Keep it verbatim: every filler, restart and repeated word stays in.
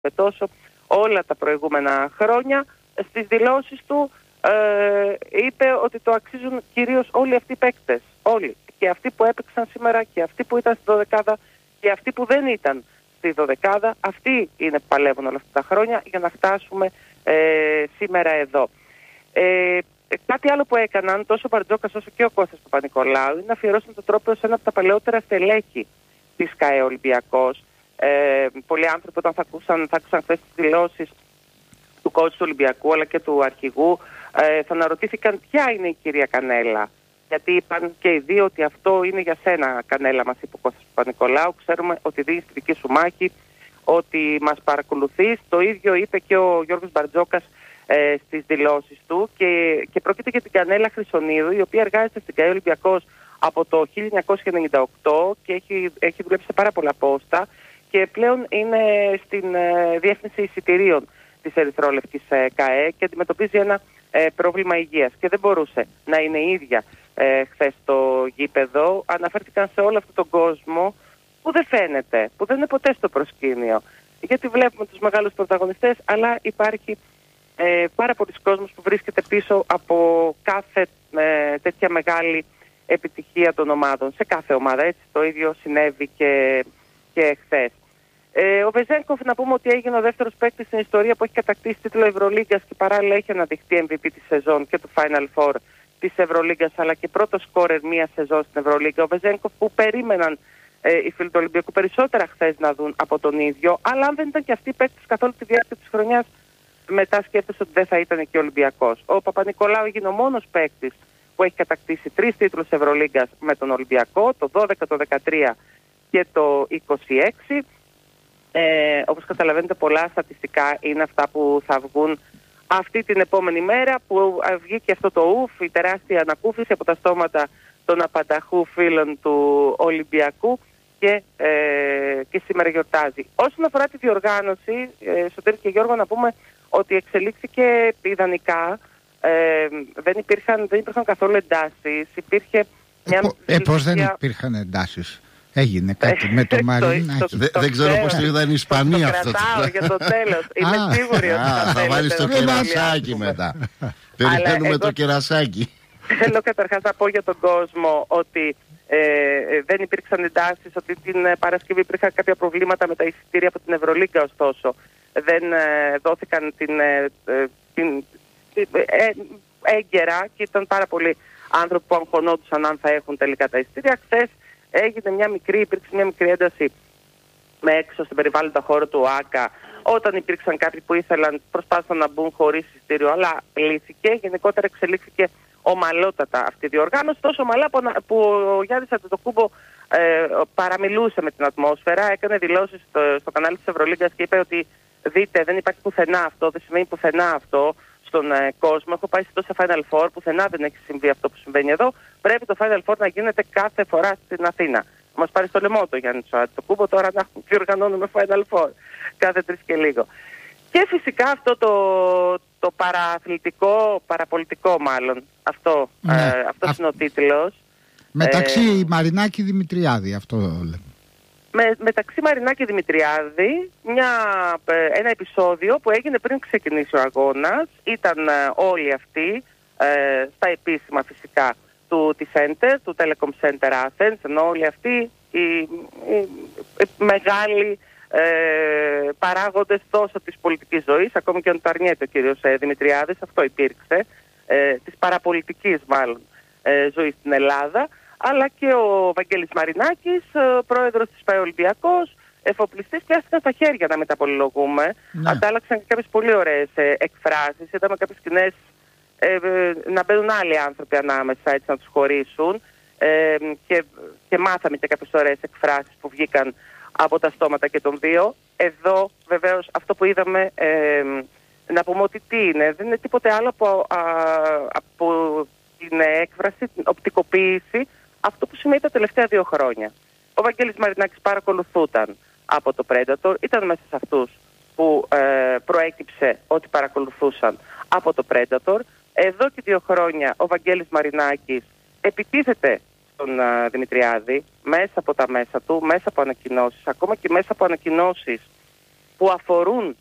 τόσο όλα τα προηγούμενα χρόνια. Στις δηλώσεις του ε, είπε ότι το αξίζουν κυρίως όλοι αυτοί οι παίκτες. Όλοι. Και αυτοί που έπαιξαν σήμερα και αυτοί που ήταν στη δωδεκάδα και αυτοί που δεν ήταν στη δωδεκάδα. Αυτοί είναι που παλεύουν όλα αυτά τα χρόνια για να φτάσουμε ε, σήμερα εδώ. Ε, κάτι άλλο που έκαναν τόσο ο Μπαρτζόκας όσο και ο Κώστας Παπα-Νικολάου είναι να αφιερώσουν τον τρόπο σε ένα από τα παλαιότερα στελέχη της ΚΑΕ Ολυμπιακός. Ε, πολλοί άνθρωποι όταν θα ακούσαν, θα ακούσαν χθες τις δηλώσεις του coach του Ολυμπιακού αλλά και του αρχηγού ε, θα αναρωτήθηκαν ποια είναι η κυρία Κανέλα. Γιατί είπαν και οι δύο ότι αυτό είναι για σένα, Κανέλα, μας είπε ο Κώστας Παπα-Νικολάου. Ξέρουμε ότι δίνεις τη δική σου μάχη, ότι μας παρακολουθείς. Το ίδιο είπε και ο Γιώργος Μπαρτζόκας ε, στις δηλώσεις του. Και, και πρόκειται για την Κανέλα Χρυσονίδου, η οποία εργάζεται στην ΚΑΕ Ολυμπιακός από το χίλια εννιακόσια ενενήντα οκτώ και έχει, έχει δουλέψει σε πάρα πολλά πόστα και πλέον είναι στην ε, διεύθυνση εισιτηρίων της Ερυθρόλευκης ε, ΚΑΕ και αντιμετωπίζει ένα ε, πρόβλημα υγείας και δεν μπορούσε να είναι η ίδια ε, χθες στο γήπεδο. Αναφέρθηκαν σε όλο αυτόν τον κόσμο που δεν φαίνεται, που δεν είναι ποτέ στο προσκήνιο, γιατί βλέπουμε τους μεγάλους πρωταγωνιστές, αλλά υπάρχει ε, πάρα πολλοί κόσμος που βρίσκεται πίσω από κάθε ε, τέτοια μεγάλη επιτυχία των ομάδων, σε κάθε ομάδα. Έτσι το ίδιο συνέβη και, και χθες. Ε, ο Βεζένκοφ, να πούμε ότι έγινε ο δεύτερος παίκτης στην ιστορία που έχει κατακτήσει τίτλο Ευρωλίγκας και παράλληλα έχει αναδειχθεί εμ βι πι της σεζόν και του Final Four της Ευρωλίγκας, αλλά και πρώτο σκόρερ μία σεζόν στην Ευρωλίγκα. Ο Βεζένκοφ που περίμεναν ε, οι φίλοι του Ολυμπιακού περισσότερα χθες να δουν από τον ίδιο, αλλά αν δεν ήταν και αυτοί οι παίκτες καθ' όλη τη διάρκεια της χρονιάς, μετά σκέφτεσαι ότι δεν θα ήταν και ο Ολυμπιακός. Ο Παπα-Νικολάου έγινε ο μόνος παίκτης που έχει κατακτήσει τρεις τίτλους Ευρωλίγκας με τον Ολυμπιακό, το δώδεκα, το δεκατρία και το είκοσι έξι. Ε, όπως καταλαβαίνετε, πολλά στατιστικά είναι αυτά που θα βγουν αυτή την επόμενη μέρα, που βγήκε αυτό το ουφ, η τεράστια ανακούφιση από τα στόματα των απανταχού φίλων του Ολυμπιακού και, ε, και σήμερα γιορτάζει. Όσον αφορά τη διοργάνωση, ε, Σωτήρη και Γιώργο, να πούμε ότι εξελίχθηκε ιδανικά. Ε, δεν, υπήρχαν, δεν υπήρχαν καθόλου εντάσεις. Υπήρχε μια ε, πώς δεν υπήρχαν εντάσεις? Έγινε κάτι με το Μαρινάκι. Δεν ξέρω πώς το είδαν οι Ισπανοί αυτό. Το κρατάω για το τέλος. Είμαι σίγουρη ότι θα θα βάλεις το κερασάκι μετά. Περιμένουμε το κερασάκι. Θέλω καταρχάς να πω για τον κόσμο ότι ε, δεν υπήρξαν εντάσεις, ότι την Παρασκευή υπήρχαν κάποια προβλήματα με τα εισιτήρια από την Ευρωλίγκα, ωστόσο δεν ε, δόθηκαν την, ε, την ε, έγκαιρα και ήταν πάρα πολλοί άνθρωποι που αγχωνόντουσαν αν θα έχουν τελικά τα εισιτήρια. Χθες έγινε μια μικρή, υπήρξε μια μικρή ένταση με έξω στην περιβάλλοντα χώρο του ΟΑΚΑ, όταν υπήρξαν κάποιοι που ήθελαν, προσπάθησαν να μπουν χωρίς εισιτήριο, αλλά λύθηκε. Γενικότερα εξελίχθηκε ομαλότατα αυτή η διοργάνωση, τόσο ομαλά που ο Γιάννης Αντετοκούμπο ε, παραμιλούσε με την ατμόσφαιρα, έκανε δηλώσεις στο, στο κανάλι της Ευρωλίγκας και είπε ότι δείτε, δεν υπάρχει πουθενά αυτό, δεν σημαίνει πουθενά αυτό στον ε, κόσμο. Έχω πάει σε τόσα Final Four, πουθενά δεν έχει συμβεί αυτό που συμβαίνει εδώ. Πρέπει το Final Four να γίνεται κάθε φορά στην Αθήνα. Μας πάρει στο λαιμό το Γιάννη Αντετοκούμπο, τώρα να διοργανώνουμε Final Four κάθε τρεις και λίγο. Και φυσικά αυτό το, το παραθλητικό, παραπολιτικό μάλλον, αυτό, ναι, ε, αυτός αυ... είναι ο τίτλος. Μεταξύ ε, Μαρινάκη Δημητριάδη, αυτό λέμε. Με, μεταξύ Μαρινάκη Δημητριάδη, μια, ένα επεισόδιο που έγινε πριν ξεκινήσει ο αγώνας. Ήταν ε, όλοι αυτοί ε, στα επίσημα φυσικά του T-Center, του Telecom Center Athens, ενώ όλοι αυτοί οι, οι, οι μεγάλοι ε, παράγοντες τόσο της πολιτικής ζωής, ακόμη και αν το αρνιέται ο κύριος ε, Δημητριάδης, αυτό υπήρξε, ε, της παραπολιτικής μάλλον ε, ζωής στην Ελλάδα, αλλά και ο Βαγγέλης Μαρινάκης, ε, πρόεδρος της ΠΑΕ Ολυμπιακός, εφοπλιστής, πιάστηκαν στα χέρια να μεταπολυλογούμε. Ναι. Αντάλλαξαν και κάποιες πολύ ωραίες ε, εκφράσεις, είδαμε κάποιες σκηνές ε, ε, να μπαίνουν άλλοι άνθρωποι ανάμεσα, έτσι να τους χωρίσουν, ε, και, και μάθαμε και κάποιες ωραίες εκφράσεις που βγήκαν από τα στόματα και των δύο. Εδώ βεβαίως αυτό που είδαμε, ε, να πούμε ότι τι είναι, δεν είναι τίποτε άλλο από, α, από την έκφραση, την οπτικοποίηση, αυτό που σημαίνει τα τελευταία δύο χρόνια. Ο Βαγγέλης Μαρινάκης παρακολουθούταν από το Predator, ήταν μέσα σε αυτούς που ε, προέκυψε ότι παρακολουθούσαν από το Predator. Εδώ και δύο χρόνια ο Βαγγέλης Μαρινάκης επιτίθεται τον uh, Δημητριάδη μέσα από τα μέσα του, μέσα από ανακοινώσεις, ακόμα και μέσα από ανακοινώσεις που αφορούν